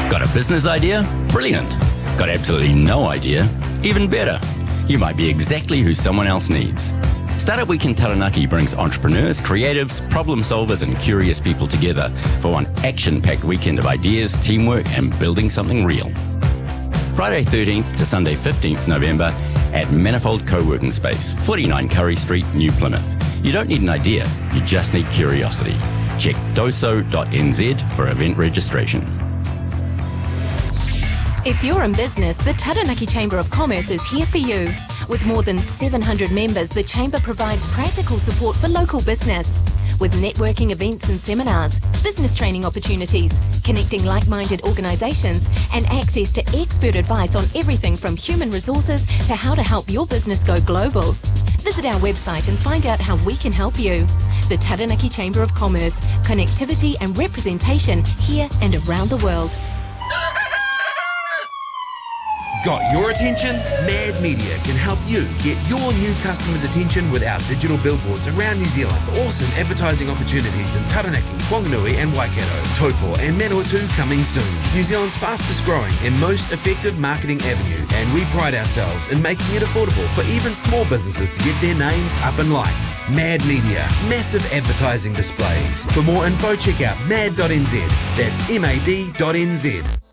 Got a business idea? Brilliant. Got absolutely no idea? Even better. You might be exactly who someone else needs. Startup Week in Taranaki brings entrepreneurs, creatives, problem solvers and curious people together for one action-packed weekend of ideas, teamwork and building something real. Friday 13th to Sunday 15th November at Manifold Co-working Space, 49 Curry Street, New Plymouth. You don't need an idea, you just need curiosity. Check doso.nz for event registration. If you're in business, the Taranaki Chamber of Commerce is here for you. With more than 700 members, the Chamber provides practical support for local business. With networking events and seminars, business training opportunities, connecting like-minded organisations, and access to expert advice on everything from human resources to how to help your business go global. Visit our website and find out how we can help you. The Taranaki Chamber of Commerce, connectivity and representation here and around the world. Got your attention? Mad Media can help you get your new customers' attention with our digital billboards around New Zealand. Awesome advertising opportunities in Taranaki, Whanganui and Waikato, Taupo and Manawatu coming soon. New Zealand's fastest growing and most effective marketing avenue, and we pride ourselves in making it affordable for even small businesses to get their names up in lights. Mad Media, massive advertising displays. For more info, check out mad.nz. That's mad.nz.